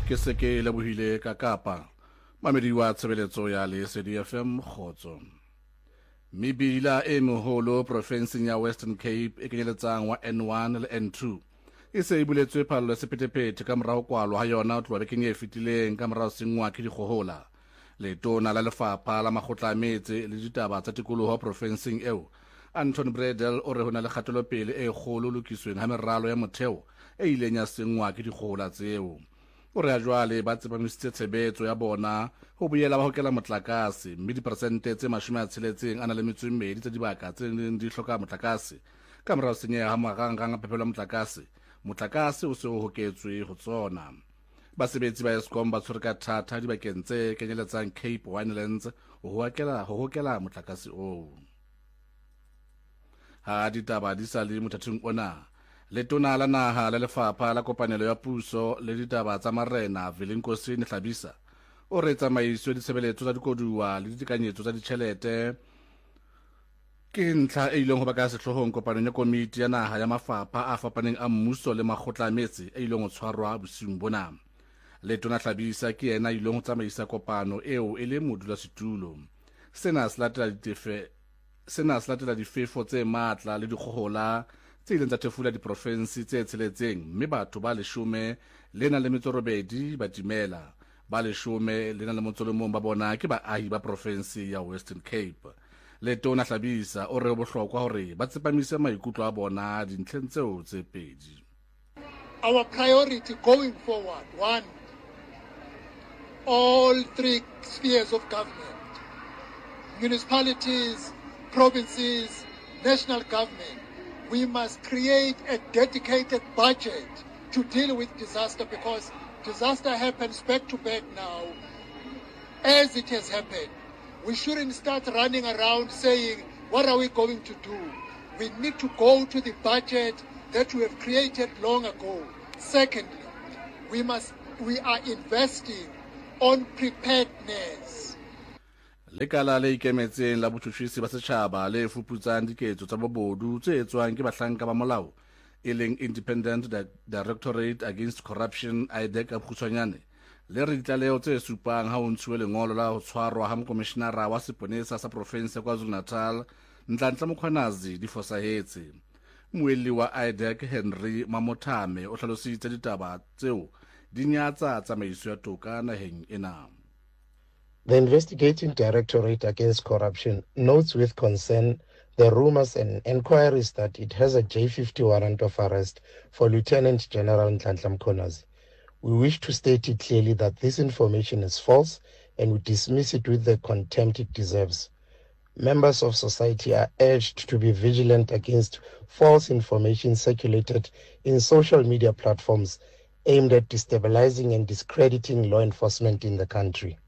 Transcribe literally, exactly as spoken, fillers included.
ke se ke lebohile ka Kapa mamedi wa tshebeletso ya Lesedi F M Khotso. Mebila e moholo provinceng ya Western Cape e kenyeletsang wa N one le N two e se e buletswe phallo ya sephethephethe ka morao kwalo ha yona o tloha bekeng e fetileng ka morao sengwa ke dikgohola. Letona la lefapha la makgotla a metse le ditaba tsa tikoloho provinceng eo Anton Bredel o re hona le kgatelopele e kgolo lokisweng ha meralo ya motheo e ileng ya sengwa ke dikgohola tseo. O re a jwale ba tsepamisitse tshebetso ya bona ho boela ba hokela motlakase mme diperesente tse mashome a tsheletseng a na le metso e mmedi tsa dibaka tse neng di hloka motlakase ka morao senyeha ha marangrang a phepelo ya motlakase motlakase o se o hoketswe ho tsona. Basebetsi ba Eskom ba tshwere ka thata dibakeng tse kenyeletsang Cape Winelands ho hokela ho hokela motlakase oo. Ha ditaba di sa le mothating ona, letona la naha la lefapha la kopanelo ya puso le ditaba tsa marena Vilinkosini Hlabisa o re tsamaiso ya ditshebeletso tsa dikoduwa le ditekanyetso tsa ditjhelete ke ntlha e ileng ho ba ka sehlohong kopanong ya komiti ya naha ya mafapha a fapaneng a mmuso le makgotla a metse e ileng ho tshwarwa bosiung bona. Letona Hlabisa ke yena ileng ho tsamaisa kopano eo e le modulasetulo. Sena se latela ditefe sena se latela difefo tse matla le dikgohola tse ileng tsa thefula diprofensi tse tsheletseng mme batho ba leshome le na le metso robedi ba timela, ba leshome le na le motso le mong ba bona ke baahi ba profensi ya Western Cape. Letona Hlabisa o re ho bohlokwa hore ba tsepamise maikutlo a bona dintlheng tseo tse pedi. Our priority going forward, one, all three spheres of government, municipalities, provinces, national government, we must create a dedicated budget to deal with disaster, because disaster happens back to back now as it has happened. We shouldn't start running around saying, what are we going to do? We need to go to the budget that we have created long ago. Secondly, we must we are investing on preparedness. Lekala le ikemetseng la botjhutjhisi ba setjhaba le fuputsang diketso tsa bobodu tse etswang ke bahlanka ba molao e leng Independent Directorate Against Corruption I D E C ka bokgutshwanyane le re ditlaleho tse supang ha ho ntshuwe lengolo la ho tshwarwa ha mokomishenara wa seponesa sa province ya KwaZulu-Natal Nhlanhla Mkhwanazi di fosahetse. Moelli wa I D E C Henry Mamothame o hlalositse ditaba tseo di nyatsa tsamaiso ya toka naheng ena. The Investigating Directorate Against Corruption notes with concern the rumors and inquiries that it has a J fifty warrant of arrest for Lieutenant General Nhlanhla Mkhwanazi. We wish to state it clearly that this information is false and we dismiss it with the contempt it deserves. Members of society are urged to be vigilant against false information circulated in social media platforms aimed at destabilizing and discrediting law enforcement in the country.